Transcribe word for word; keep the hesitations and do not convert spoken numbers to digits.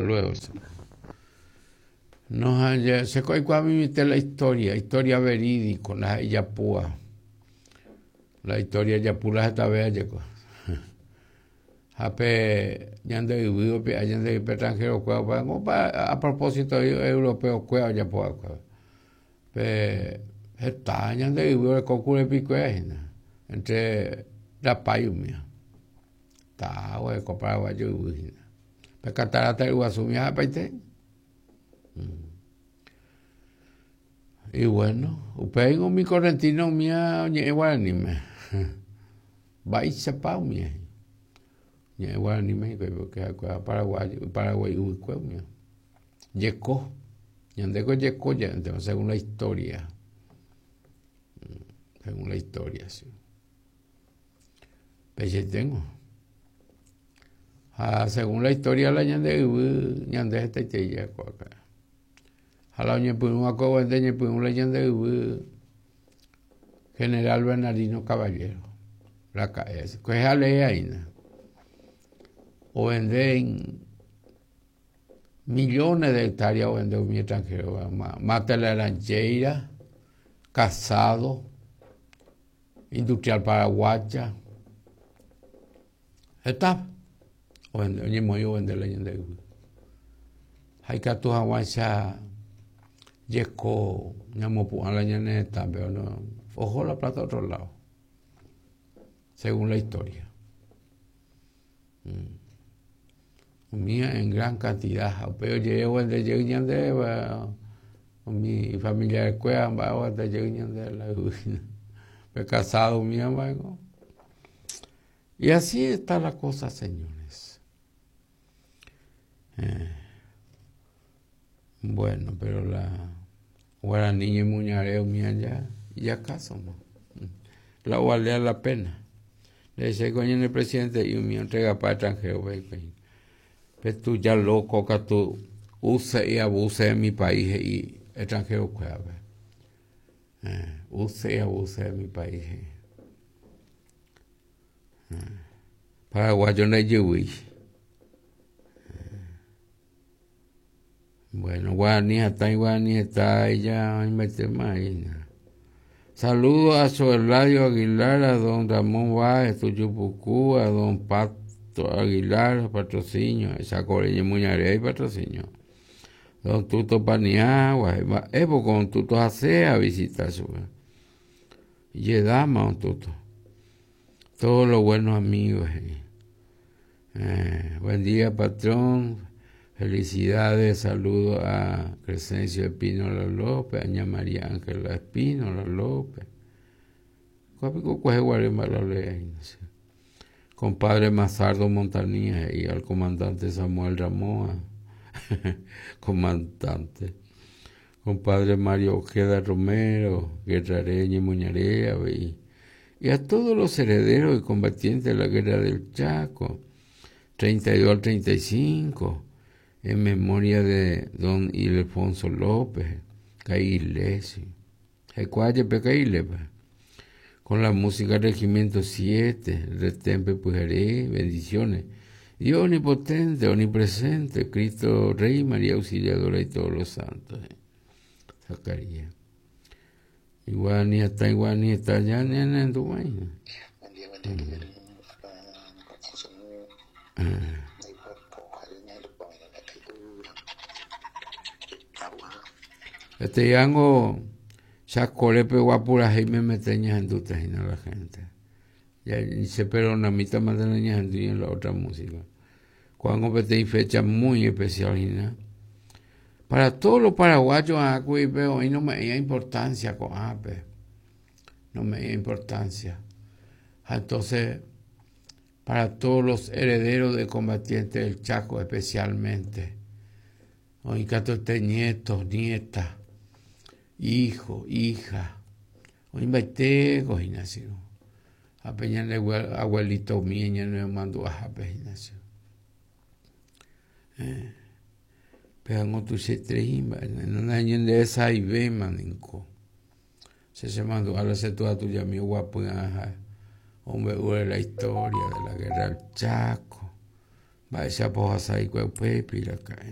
luego. Nos se coicuamimite la historia, historia verídica, la yapúa. La historia yapula esta vez llegó. Ape yande vivió pe yande extranjero kwa a propósito europeo kwa yapua kwa. Pe está yande vivió kokure picuena entre la payumia. Ta we comprar wa yo wina. Pe catarata el asumía paite. Y bueno, upego mi correntino mía nye guanime. Vai sepau mía. Nye guanime que Paraguay, Paraguay uy mía. Yeco. Yandeko yeco ya, según la historia. Según la historia, sí. Pero tengo. Ah, según la historia la ñande ñande este teya acá. Hala ñe pun a ko de ñe pun la ñande General Bernardino Caballero. La K S. Que es ale ahí. O venden millones de hectáreas o venden un extranjero. Mata la rancheira, Casado, Industrial Paraguaya. Está. O vende, oye, muy vende la ñande. Hay que tu aguancha yeco, ñamo pu a la ñaneta, pero no. Ojo la plata a otro lado. Según la historia. Mm. Mía en gran cantidad. Pero llego en de ñande, mi familia de cueva, va de ñande la me casado mía, vago. Y así está la cosa, señores. Eh. Bueno, pero la guaraní y muñareo mía ya, ya caso, ¿no? La valía la pena. Le dice, coño, el presidente, y me entrega para extranjero, pero tú ya loco que tú uses y abuses de mi país y extranjero, eh, use y abuse de mi país. Eh. Paraguayo no hay. Bueno, guaraní está y guaraní está ya en Metemaína. Saludos a Soeladio Aguilar, a don Ramón Báez, Tuyupucú, a don Pato Aguilar, patrocinio, esa coreña muñarea y patrocinio. Don Tuto Paniagua, Evo con Tuto Hace a visitar su. Yedama, don Tuto. Todos los buenos amigos. Eh, buen día, patrón. Felicidades, saludos a Crescencio Espínola López, a Ña María Ángela Espínola López. Compadre Mazardo Montanía y al comandante Samuel Ramoa. Comandante. Compadre Mario Ojeda Romero, Guerrareña y Muñarea. Y, y a todos los herederos y combatientes de la guerra del Chaco. treinta y dos al treinta y cinco. En memoria de don Ildefonso López, Cailesi, Ecuaye Pecaile, con la música Regimiento siete, Retempe Pujaré, bendiciones. Dios omnipotente, omnipresente, Cristo Rey, María Auxiliadora y todos los santos. Eh. Zacarías. Igual ni hasta igual ni hasta allá ni en tu vaina. Este yango chacolepe guapura y me meteñas en tu tejina la gente. Ya se pero una mitad más de la gente en la otra música. Cuando pete fecha muy especial, ¿no? Para todos los paraguayos, aquí veo y no me da importancia con ape. No me da importancia. Entonces, para todos los herederos de combatientes del Chaco especialmente. Hoy catorce nietos, nietas. Hijo, hija, hoy me tengo Ignacio. A peña de abuelito mío, ya no me mandó a Ignacio. Pero tu se treimba, en un año de esa y ve, maninco. Se se mandó a la setua tuya, mi guapo, hombre, de la historia de la guerra del Chaco. Va esa poja ahí, cuál pepe, y la cae.